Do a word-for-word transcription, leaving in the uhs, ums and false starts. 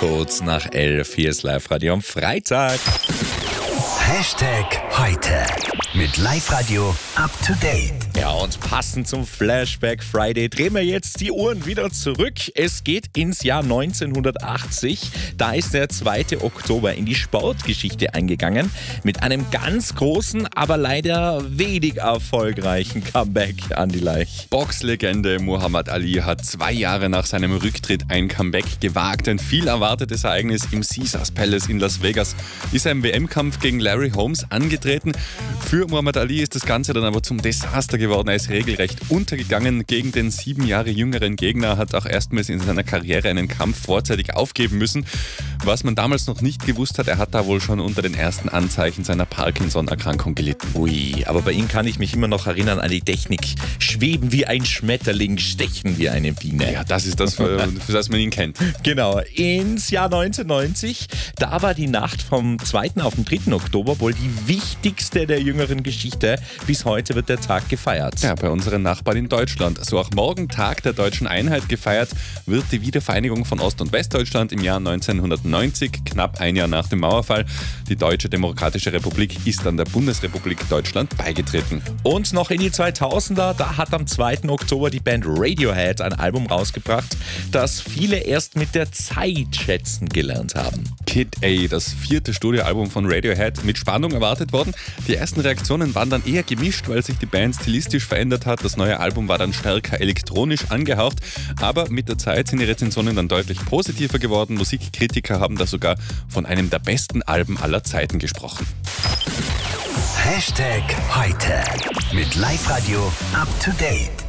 Kurz nach elf, hier ist Live-Radio am Freitag. Hashtag heute mit Live-Radio up to date. Ja, und passend zum Flashback Friday drehen wir jetzt die Uhren wieder zurück. Es geht ins Jahr neunzehnhundertachtzig. Da ist der zweite Oktober in die Sportgeschichte eingegangen mit einem ganz großen, aber leider wenig erfolgreichen Comeback, Andi Leich. Boxlegende Muhammad Ali hat zwei Jahre nach seinem Rücktritt ein Comeback gewagt. Ein viel erwartetes Ereignis im Caesars Palace in Las Vegas ist er im W M-Kampf gegen Larry Holmes angetreten. Für Muhammad Ali ist das Ganze dann aber zum Desaster geworden. Er ist regelrecht untergegangen gegen den sieben Jahre jüngeren Gegner, hat auch erstmals in seiner Karriere einen Kampf vorzeitig aufgeben müssen. Was man damals noch nicht gewusst hat, er hat da wohl schon unter den ersten Anzeichen seiner Parkinson-Erkrankung gelitten. Ui, aber bei ihm kann ich mich immer noch erinnern an die Technik. Schweben wie ein Schmetterling, stechen wie eine Biene. Ja, das ist das, für, für das man ihn kennt. Genau, ins Jahr neunzehnhundertneunzig, da war die Nacht vom zweiten auf den dritten Oktober wohl die wichtigste der jüngeren Geschichte. Bis heute wird der Tag gefeiert. Ja, bei unseren Nachbarn in Deutschland. So auch morgen Tag der deutschen Einheit gefeiert wird die Wiedervereinigung von Ost- und Westdeutschland im Jahr neunzehnhundertneunzig, knapp ein Jahr nach dem Mauerfall. Die Deutsche Demokratische Republik ist dann der Bundesrepublik Deutschland beigetreten. Und noch in die zweitausender, da hat am zweiten Oktober die Band Radiohead ein Album rausgebracht, das viele erst mit der Zeit schätzen gelernt haben. Kid A, das vierte Studioalbum von Radiohead, mit Spannung erwartet worden. Die ersten Reaktionen waren dann eher gemischt, weil sich die Band stilistisch verändert hat. Das neue Album war dann stärker elektronisch angehaucht, aber mit der Zeit sind die Rezensionen dann deutlich positiver geworden. Musikkritiker haben da sogar von einem der besten Alben aller Zeiten gesprochen. Hashtag heute mit Live-Radio up to date.